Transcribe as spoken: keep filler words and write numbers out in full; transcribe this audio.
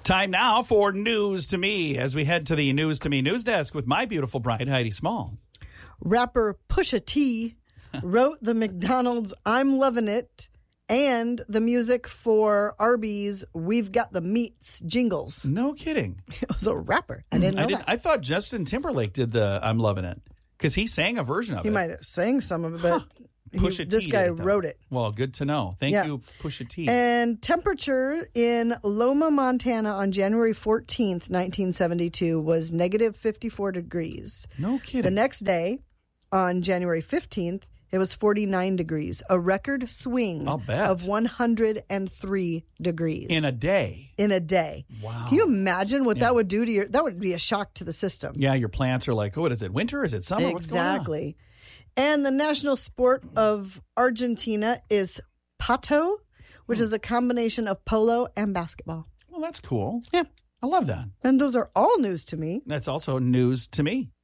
Time now for News to Me as we head to the News to Me news desk with my beautiful bride, Heidi Small. Rapper Pusha T wrote the McDonald's I'm Lovin' It and the music for Arby's We've Got the Meats jingles. No kidding. It was a rapper. I didn't know I, did, that. I thought Justin Timberlake did the I'm Lovin' It because he sang a version of he it. He might have sang some of it, but he, Pusha this T guy did it, wrote it. Well, good to know. Thank Yeah. you, Pusha T. And temperature in Loma, Montana on January fourteenth, nineteen seventy-two was negative fifty-four degrees. No kidding. The next day, on January fifteenth, it was forty-nine degrees, a record swing I'll bet. of one hundred three degrees. In a day. In a day. Wow. Can you imagine what Yeah. that would do to your, that would be a shock to the system. Yeah, your plants are like, oh, what is it, winter? Is it summer? What's going on? Exactly. And the national sport of Argentina is pato, which Hmm. is a combination of polo and basketball. Well, that's cool. Yeah. I love that. And those are all news to me. That's also news to me.